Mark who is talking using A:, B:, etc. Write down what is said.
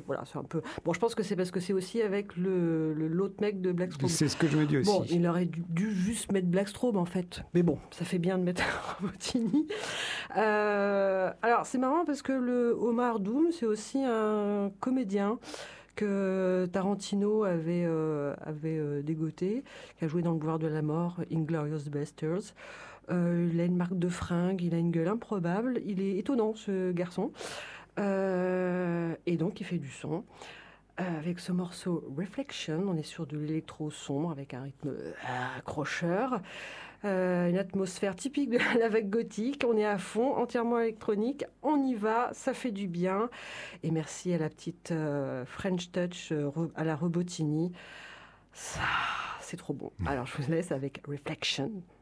A: voilà, c'est un peu... Bon, je pense que c'est parce que c'est aussi avec l'autre mec de Blackstrobe.
B: C'est ce que je me dis aussi.
A: Bon, il aurait dû juste mettre Blackstrobe, en fait. Mais bon, ça fait bien de mettre Robotini. Alors, c'est marrant parce que le Omar Doom, c'est aussi un comédien que Tarantino avait dégoté, qui a joué dans Le Boulevard de la Mort, Inglourious Basterds. Il a une marque de fringues, il a une gueule improbable. Il est étonnant, ce garçon. Et donc, il fait du son. Avec ce morceau Reflection, on est sur de l'électro sombre avec un rythme accrocheur, une atmosphère typique de la vague gothique. On est à fond, entièrement électronique. On y va, ça fait du bien. Et merci à la petite French Touch à la Robotini. Ça, c'est trop bon. Alors, je vous laisse avec Reflection.